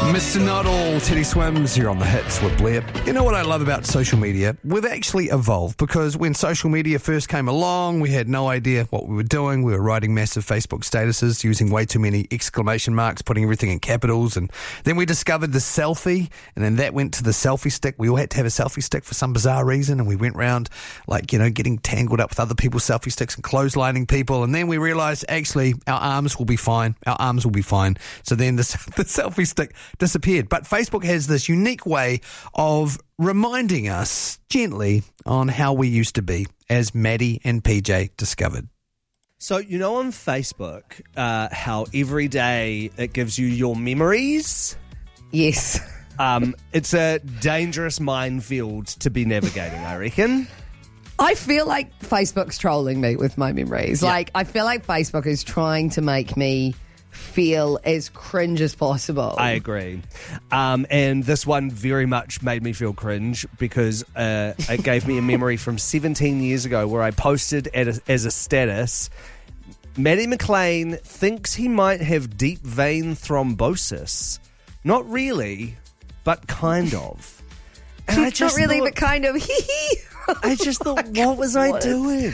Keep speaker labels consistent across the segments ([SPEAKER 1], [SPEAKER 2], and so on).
[SPEAKER 1] Mr. Not All, Teddy Swims here on The Hits with Blair. You know what I love about social media? We've actually evolved, because when social media first came along, we had no idea what we were doing. We were writing massive Facebook statuses, using way too many exclamation marks, putting everything in capitals, and then we discovered the selfie, and then that went to the selfie stick. We all had to have a selfie stick for some bizarre reason, and we went around getting tangled up with other people's selfie sticks and clotheslining people, and then we realised actually our arms will be fine. So then the selfie stick disappeared. But Facebook has this unique way of reminding us gently on how we used to be, as Maddie and PJ discovered.
[SPEAKER 2] So, on Facebook, how every day it gives you your memories?
[SPEAKER 3] Yes.
[SPEAKER 2] It's a dangerous minefield to be navigating, I reckon.
[SPEAKER 3] I feel like Facebook's trolling me with my memories.
[SPEAKER 2] Yeah.
[SPEAKER 3] I feel like Facebook is trying to make me feel as cringe as possible.
[SPEAKER 2] I agree. And this one very much made me feel cringe, because it gave me a memory from 17 years ago where I posted as a status, Maddie McLean thinks he might have deep vein thrombosis. Not really, but kind of. And I just
[SPEAKER 3] Not really,
[SPEAKER 2] thought,
[SPEAKER 3] but kind of.
[SPEAKER 2] I just thought, what was I doing?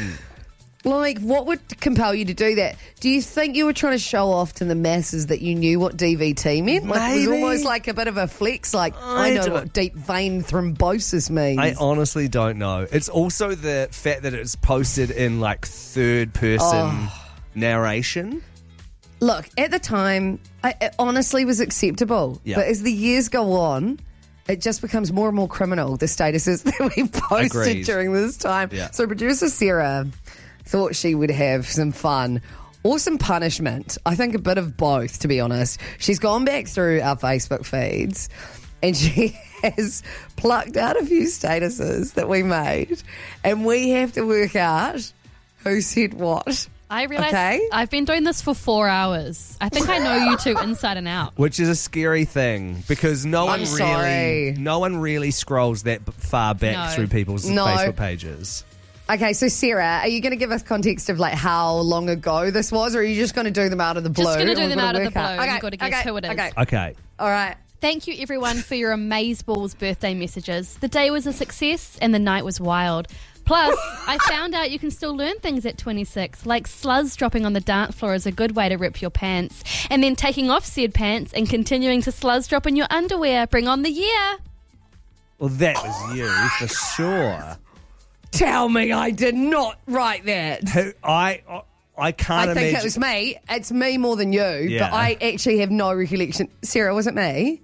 [SPEAKER 3] What would compel you to do that? Do you think you were trying to show off to the masses that you knew what DVT meant? It was
[SPEAKER 2] Maybe.
[SPEAKER 3] almost like a bit of a flex, I know
[SPEAKER 2] don't-
[SPEAKER 3] what deep vein thrombosis means.
[SPEAKER 2] I honestly don't know. It's also the fact that it's posted in third person narration.
[SPEAKER 3] Look, at the time, it honestly was acceptable.
[SPEAKER 2] Yeah.
[SPEAKER 3] But as the years go on, it just becomes more and more criminal, the statuses that we posted
[SPEAKER 2] Agreed.
[SPEAKER 3] during this time.
[SPEAKER 2] Yeah.
[SPEAKER 3] So producer Sarah thought she would have some fun or some punishment. I think a bit of both, to be honest. She's gone back through our Facebook feeds and she has plucked out a few statuses that we made, and we have to work out who said what.
[SPEAKER 4] I realise
[SPEAKER 3] Okay.
[SPEAKER 4] I've been doing this for 4 hours. I think I know you two inside and out.
[SPEAKER 2] Which is a scary thing, because no one
[SPEAKER 3] sorry.
[SPEAKER 2] really scrolls that far back
[SPEAKER 4] No.
[SPEAKER 2] through people's
[SPEAKER 3] No.
[SPEAKER 2] Facebook pages.
[SPEAKER 3] Okay, so Sarah, are you going to give us context of how long ago this was, or are you just going to do them out of the blue?
[SPEAKER 4] Just going to do
[SPEAKER 3] and
[SPEAKER 4] them
[SPEAKER 3] we're
[SPEAKER 4] out
[SPEAKER 3] gonna
[SPEAKER 4] of the
[SPEAKER 3] work
[SPEAKER 4] blue.
[SPEAKER 3] out?
[SPEAKER 4] You've got to guess who it is.
[SPEAKER 3] Okay,
[SPEAKER 2] Okay.
[SPEAKER 3] all right.
[SPEAKER 4] Thank you, everyone, for your Amazeballs birthday messages. The day was a success and the night was wild. Plus, I found out you can still learn things at 26, like sluzz dropping on the dance floor is a good way to rip your pants, and then taking off said pants and continuing to sluzz drop in your underwear. Bring on the year.
[SPEAKER 2] Well, that was you, for sure.
[SPEAKER 3] Tell me I did not write that.
[SPEAKER 2] I can't
[SPEAKER 3] I think
[SPEAKER 2] imagine.
[SPEAKER 3] it was me. It's me more than you,
[SPEAKER 2] Yeah.
[SPEAKER 3] but I actually have no recollection. Sarah, was it me?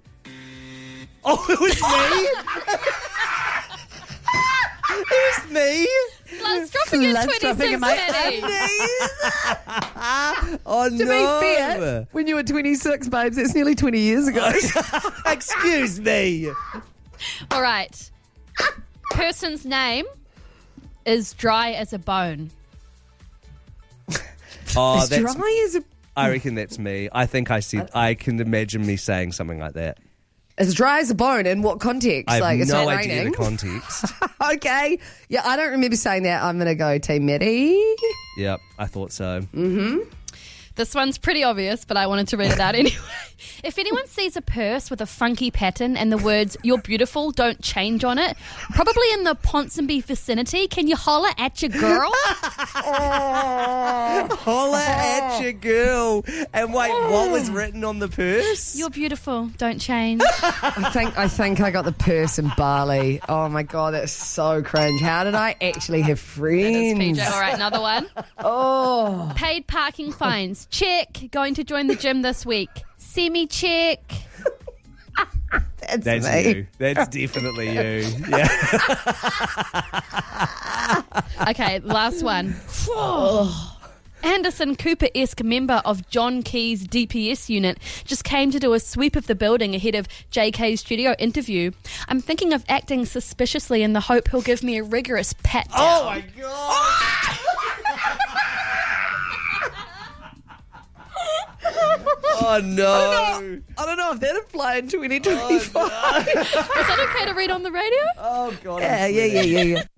[SPEAKER 2] Oh, it was me? It was me?
[SPEAKER 4] Sluzz dropping at
[SPEAKER 3] Sluzz dropping
[SPEAKER 4] 26,
[SPEAKER 3] in my
[SPEAKER 4] Maddie.
[SPEAKER 2] Oh,
[SPEAKER 3] To be fair, when you were 26, babes, that's nearly 20 years ago.
[SPEAKER 2] Excuse me.
[SPEAKER 4] All right. Person's name is dry as a bone.
[SPEAKER 2] Oh,
[SPEAKER 3] As dry as a...
[SPEAKER 2] I reckon that's me. I think I can imagine me saying something like that.
[SPEAKER 3] As dry as a bone. In what context?
[SPEAKER 2] I have
[SPEAKER 3] it's
[SPEAKER 2] no
[SPEAKER 3] not
[SPEAKER 2] idea
[SPEAKER 3] raining.
[SPEAKER 2] the context.
[SPEAKER 3] Okay. Yeah, I don't remember saying that. I'm going to go Team Maddie.
[SPEAKER 2] Yep, I thought so.
[SPEAKER 4] This one's pretty obvious, but I wanted to read it out anyway. If anyone sees a purse with a funky pattern and the words "You're beautiful" don't change on it, probably in the Ponsonby vicinity, can you holler at your girl?
[SPEAKER 2] Holla at your girl. And wait, what was written on the purse?
[SPEAKER 4] You're beautiful, don't change.
[SPEAKER 3] I think I got the purse in Bali. Oh my God, that's so cringe. How did I actually have
[SPEAKER 4] That is
[SPEAKER 3] friends?
[SPEAKER 4] PJ. All right, another one.
[SPEAKER 3] Oh,
[SPEAKER 4] Paid parking fines. Check. Going to join the gym this week. Semi-check.
[SPEAKER 2] That's
[SPEAKER 3] me.
[SPEAKER 2] you. That's definitely you. Yeah.
[SPEAKER 4] Okay, last one. Anderson Cooper-esque member of John Key's DPS unit just came to do a sweep of the building ahead of JK's studio interview. I'm thinking of acting suspiciously in the hope he'll give me a rigorous pat down.
[SPEAKER 2] Oh my God. Oh no.
[SPEAKER 3] I don't know if that'd fly in 2025.
[SPEAKER 4] Is that okay to read on the radio?
[SPEAKER 2] Oh God.
[SPEAKER 3] Yeah.